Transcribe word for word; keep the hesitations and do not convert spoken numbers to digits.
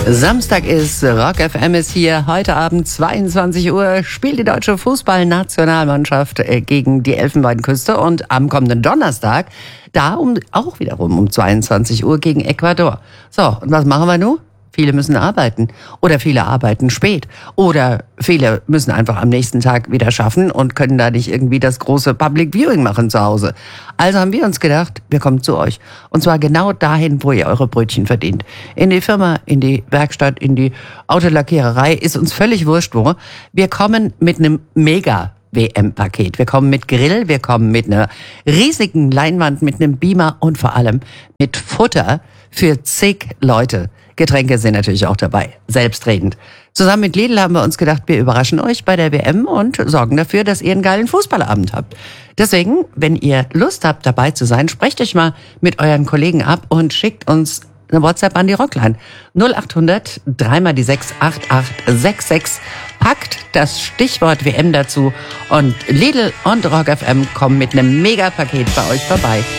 Samstag ist, Rock F M ist hier. Heute Abend zweiundzwanzig Uhr spielt die deutsche Fußballnationalmannschaft gegen die Elfenbeinküste und am kommenden Donnerstag da um, auch wiederum um zweiundzwanzig Uhr gegen Ecuador. So, und was machen wir nun? Viele müssen arbeiten oder viele arbeiten spät oder viele müssen einfach am nächsten Tag wieder schaffen und können da nicht irgendwie das große Public Viewing machen zu Hause. Also haben wir uns gedacht, wir kommen zu euch. Und zwar genau dahin, wo ihr eure Brötchen verdient. In die Firma, in die Werkstatt, in die Autolackiererei, ist uns völlig wurscht wo. Wir kommen mit einem mega W M-Paket. Wir kommen mit Grill, wir kommen mit einer riesigen Leinwand, mit einem Beamer und vor allem mit Futter für zig Leute. Getränke sind natürlich auch dabei, selbstredend. Zusammen mit Lidl haben wir uns gedacht, wir überraschen euch bei der W M und sorgen dafür, dass ihr einen geilen Fußballabend habt. Deswegen, wenn ihr Lust habt, dabei zu sein, sprecht euch mal mit euren Kollegen ab und schickt uns eine WhatsApp an die Rockline. null achthundert drei mal die sechs acht acht sechs sechs. Packt das Stichwort W M dazu und Lidl und Rock F M kommen mit einem Megapaket bei euch vorbei.